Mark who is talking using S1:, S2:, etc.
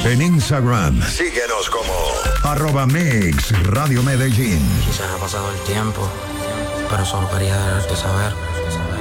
S1: En Instagram, síguenos como @Mix Radio Medellín.
S2: Quizás ha pasado el tiempo, pero solo quería dejarte saber